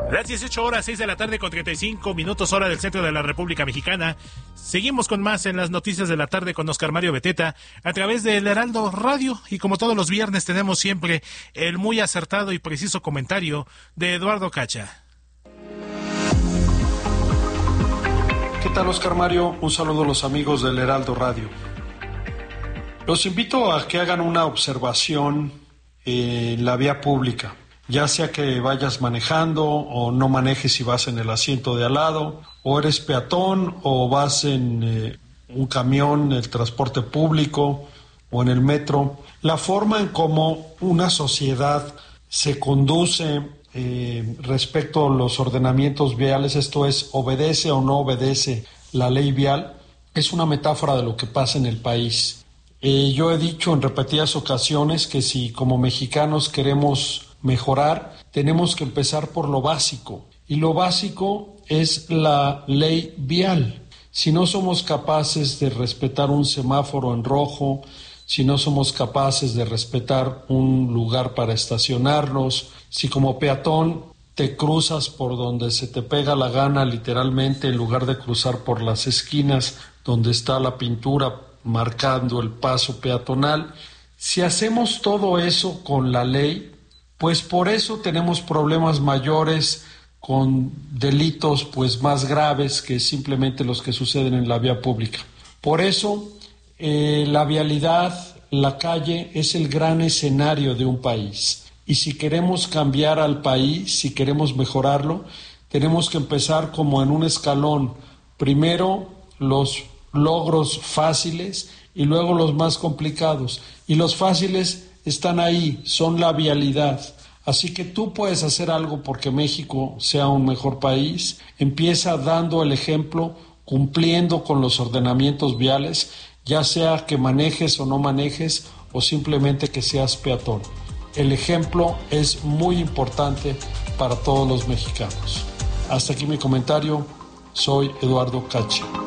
Las 18 horas, 6 de la tarde con 35 minutos, hora del centro de la República Mexicana. Seguimos con más en las noticias de la tarde con Oscar Mario Beteta a través del Heraldo Radio. Y como todos los viernes tenemos siempre el muy acertado y preciso comentario de Eduardo Cacha. ¿Qué tal, Oscar Mario? Un saludo a los amigos del Heraldo Radio. Los invito a que hagan una observación en la vía pública. Ya sea que vayas manejando o no manejes si vas en el asiento de al lado, o eres peatón o vas en un camión, el transporte público o en el metro. La forma en cómo una sociedad se conduce respecto a los ordenamientos viales, esto es, obedece o no obedece la ley vial, es una metáfora de lo que pasa en el país. Yo he dicho en repetidas ocasiones que si como mexicanos queremos mejorar, tenemos que empezar por lo básico. Y lo básico es la ley vial. Si no somos capaces de respetar un semáforo en rojo, si no somos capaces de respetar un lugar para estacionarnos, si como peatón te cruzas por donde se te pega la gana, literalmente, en lugar de cruzar por las esquinas donde está la pintura marcando el paso peatonal, si hacemos todo eso con la ley, pues por eso tenemos problemas mayores con delitos pues más graves que simplemente los que suceden en la vía pública. Por eso la vialidad, la calle es el gran escenario de un país. Y si queremos cambiar al país, si queremos mejorarlo, tenemos que empezar como en un escalón. Primero los logros fáciles y luego los más complicados. Y los fáciles están ahí, son la vialidad. Así que tú puedes hacer algo porque México sea un mejor país. Empieza dando el ejemplo, cumpliendo con los ordenamientos viales, ya sea que manejes o no manejes o simplemente que seas peatón. El ejemplo es muy importante para todos los mexicanos. Hasta aquí mi comentario. Soy Eduardo Cacha.